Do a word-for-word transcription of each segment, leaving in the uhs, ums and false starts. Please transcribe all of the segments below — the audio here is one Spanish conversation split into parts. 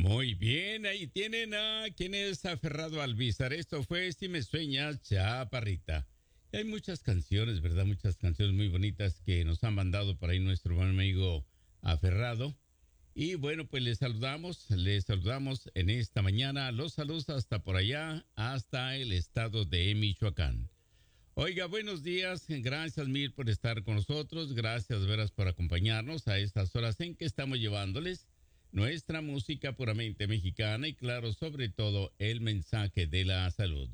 Muy bien, ahí tienen a quien es Aferrado Alvízar. Esto fue Si me sueñas, chaparrita. Y hay muchas canciones, ¿verdad? Muchas canciones muy bonitas que nos han mandado por ahí nuestro buen amigo Aferrado. Y bueno, pues les saludamos, les saludamos en esta mañana. Los saludos hasta por allá, hasta el estado de Michoacán. Oiga, buenos días, gracias mil por estar con nosotros, gracias veras por acompañarnos a estas horas en que estamos llevándoles nuestra música puramente mexicana y claro, sobre todo el mensaje de la salud.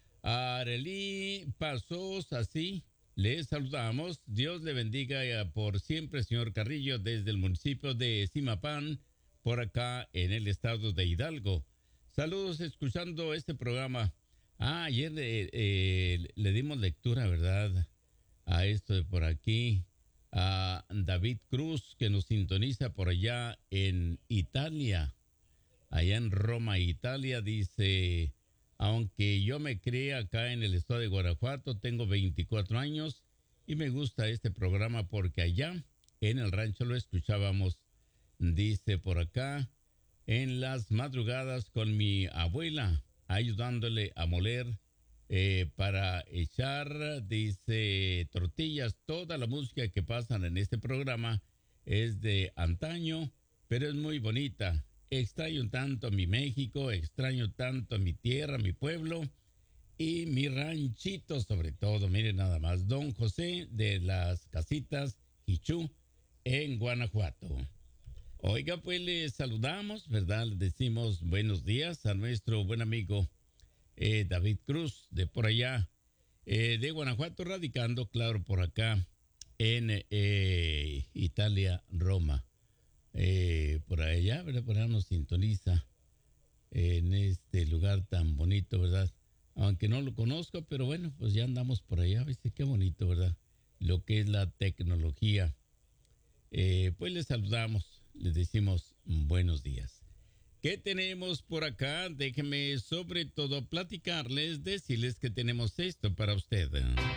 Arelí Pasos, así les saludamos, Dios le bendiga por siempre, señor Carrillo, desde el municipio de Zimapán, por acá en el estado de Hidalgo. Saludos escuchando este programa. Ah, ayer eh, eh, le dimos lectura, ¿verdad? A esto de por aquí, a David Cruz, que nos sintoniza por allá en Italia, allá en Roma, Italia, dice, aunque yo me crié acá en el estado de Guanajuato, tengo veinticuatro años y me gusta este programa porque allá en el rancho lo escuchábamos, dice por acá, en las madrugadas con mi abuela, ayudándole a moler eh, para echar, dice, tortillas. Toda la música que pasan en este programa es de antaño, pero es muy bonita. Extraño tanto mi México, extraño tanto mi tierra, mi pueblo y mi ranchito sobre todo. Miren nada más, don José de las Casitas Quichú en Guanajuato. Oiga, pues le saludamos, ¿verdad? Le decimos buenos días a nuestro buen amigo eh, David Cruz, de por allá, eh, de Guanajuato, radicando, claro, por acá en eh, Italia, Roma. Eh, por allá, ¿verdad? Por allá nos sintoniza eh, en este lugar tan bonito, ¿verdad? Aunque no lo conozco, pero bueno, pues ya andamos por allá, ¿viste? Qué bonito, ¿verdad? Lo que es la tecnología. Eh, pues les saludamos. Les decimos buenos días. ¿Qué tenemos por acá? Déjenme sobre todo platicarles, decirles que tenemos esto para usted.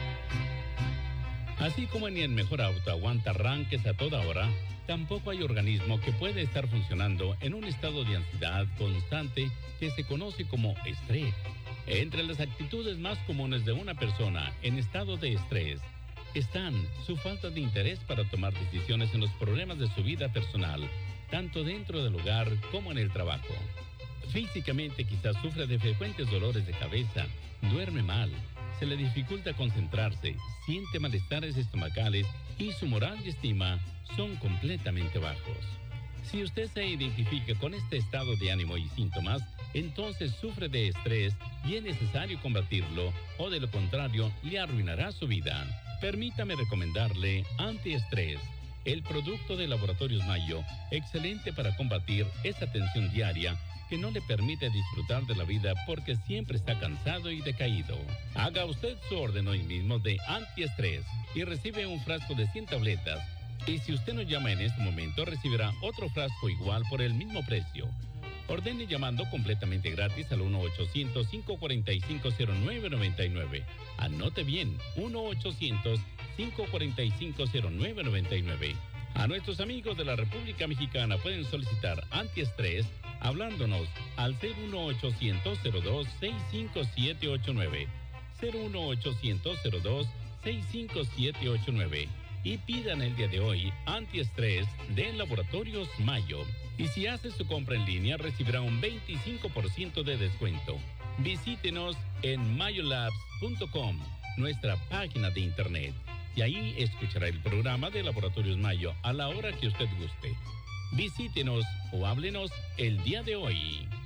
Así como ni el mejor auto aguanta arranques a toda hora, tampoco hay organismo que pueda estar funcionando en un estado de ansiedad constante que se conoce como estrés. Entre las actitudes más comunes de una persona en estado de estrés están su falta de interés para tomar decisiones en los problemas de su vida personal, tanto dentro del hogar como en el trabajo. Físicamente quizás sufre de frecuentes dolores de cabeza, duerme mal, se le dificulta concentrarse, siente malestares estomacales y su moral y estima son completamente bajos. Si usted se identifica con este estado de ánimo y síntomas, entonces sufre de estrés y es necesario combatirlo o de lo contrario le arruinará su vida. Permítame recomendarle Antiestrés, el producto de Laboratorios Mayo, excelente para combatir esa tensión diaria que no le permite disfrutar de la vida porque siempre está cansado y decaído. Haga usted su orden hoy mismo de Antiestrés y recibe un frasco de cien tabletas. Y si usted nos llama en este momento, recibirá otro frasco igual por el mismo precio. Ordene llamando completamente gratis al uno ochocientos, cinco cuatro cinco, cero nueve nueve nueve. Anote bien, uno ochocientos, cinco cuatro cinco, cero nueve nueve nueve. A nuestros amigos de la República Mexicana pueden solicitar Antiestrés hablándonos al cero uno ochocientos, cero dos, seis cinco siete ocho nueve. cero uno ochocientos, cero dos, seis cinco siete ocho nueve. Y pidan el día de hoy Antiestrés de Laboratorios Mayo. Y si hace su compra en línea, recibirá un veinticinco por ciento de descuento. Visítenos en mayolabs punto com, nuestra página de internet. Y ahí escuchará el programa de Laboratorios Mayo a la hora que usted guste. Visítenos o háblenos el día de hoy.